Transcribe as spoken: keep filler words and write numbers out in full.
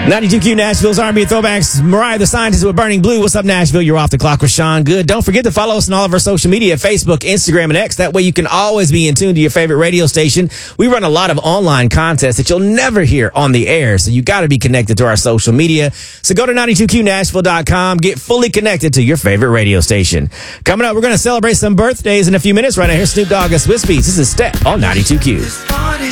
ninety-two Q Nashville's R and B Throwbacks. Mariah the Scientist with Burning Blue. What's up, Nashville? You're off the clock with Sean Good. Don't forget to follow us on all of our social media, Facebook, Instagram, and X. That way you can always be in tune to your favorite radio station. We run a lot of online contests that you'll never hear on the air, so you got to be connected to our social media. So go to ninety-two Q Nashville dot com. Get fully connected to your favorite radio station. Coming up, we're going to celebrate some birthdays in a few minutes. Right now, here's Snoop Dogg and Swiss Beats. This is Step on ninety-two Q.